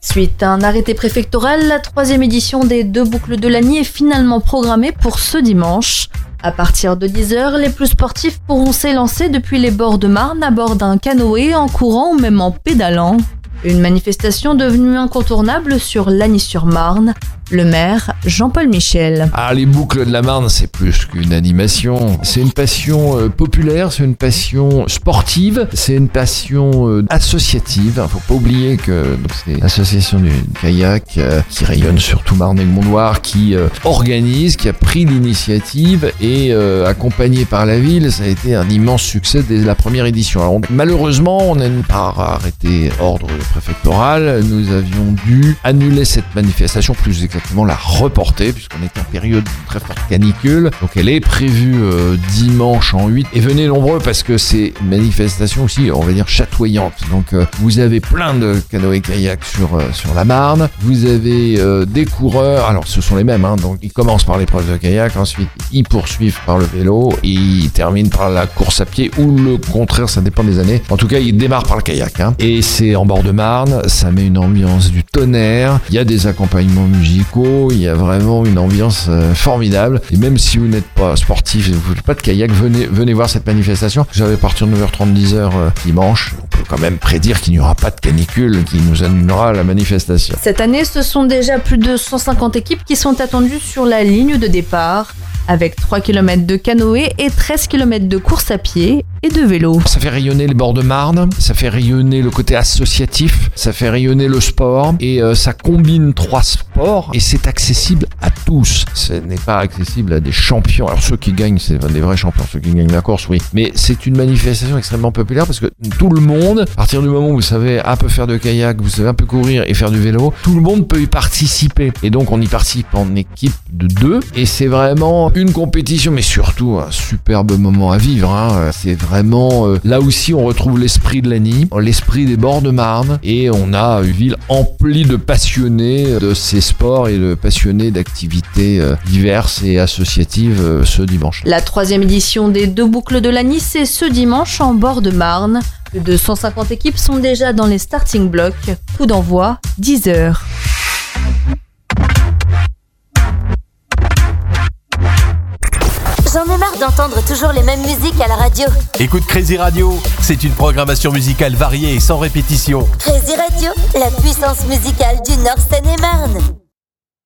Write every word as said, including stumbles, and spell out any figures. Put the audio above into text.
Suite à un arrêté préfectoral, la troisième édition des deux boucles de l'Agny est finalement programmée pour ce dimanche. À partir de dix heures, les plus sportifs pourront s'élancer depuis les bords de Marne à bord d'un canoë, en courant ou même en pédalant. Une manifestation devenue incontournable sur Lagny-sur-Marne. Le maire, Jean-Paul Michel. Ah, les boucles de la Marne, c'est plus qu'une animation. C'est une passion euh, populaire, c'est une passion sportive, c'est une passion euh, associative. Il faut pas oublier que donc, c'est l'association du kayak euh, qui rayonne sur tout Marne et le Mont-Loir, qui euh, organise, qui a pris l'initiative et euh, accompagné par la ville, ça a été un immense succès dès la première édition. Alors, on, malheureusement, on a une part arrêté ordre préfectoral. Nous avions dû annuler cette manifestation, plus exactement la reporter, puisqu'on est en période de très forte canicule. Donc elle est prévue euh, dimanche en huit. Et venez nombreux parce que c'est une manifestation aussi, on va dire, chatoyante. Donc euh, vous avez plein de canoë-kayak sur, euh, sur la Marne. Vous avez euh, des coureurs, alors ce sont les mêmes, hein, donc ils commencent par l'épreuve de kayak, ensuite ils poursuivent par le vélo et ils terminent par la course à pied ou le contraire, ça dépend des années. En tout cas, ils démarrent par le kayak. Hein. Et c'est en bord de Marne, ça met une ambiance du tonnerre. Il y a des accompagnements musicaux. Il y a vraiment une ambiance euh, formidable. Et même si vous n'êtes pas sportif et vous ne faites pas de kayak, venez, venez voir cette manifestation. Vous avez à partir de neuf heures trente, dix heures euh, dimanche. On peut quand même prédire qu'il n'y aura pas de canicule qui nous annulera la manifestation. Cette année, ce sont déjà plus de cent cinquante équipes qui sont attendues sur la ligne de départ, avec trois kilomètres de canoë et treize kilomètres de course à pied et de vélo. Ça fait rayonner les bords de Marne, ça fait rayonner le côté associatif, ça fait rayonner le sport et euh, ça combine trois sports et c'est accessible à tous. Ce n'est pas accessible à des champions. Alors ceux qui gagnent, c'est des vrais champions, ceux qui gagnent la course, oui. Mais c'est une manifestation extrêmement populaire parce que tout le monde, à partir du moment où vous savez un peu faire de kayak, vous savez un peu courir et faire du vélo, tout le monde peut y participer. Et donc on y participe en équipe de deux et c'est vraiment une compétition, mais surtout un superbe moment à vivre. Hein. C'est vraiment euh, là aussi on retrouve l'esprit de l'Agny, l'esprit des bords de Marne, et on a une ville emplie de passionnés de ces sports et de passionnés d'activités euh, diverses et associatives euh, ce dimanche. La troisième édition des deux boucles de l'Agny, c'est ce dimanche en bord de Marne. Plus de cent cinquante équipes sont déjà dans les starting blocks. Coup d'envoi, dix heures. J'en ai marre d'entendre toujours les mêmes musiques à la radio. Écoute Crazy Radio, c'est une programmation musicale variée et sans répétition. Crazy Radio, la puissance musicale du Nord Seine-et-Marne.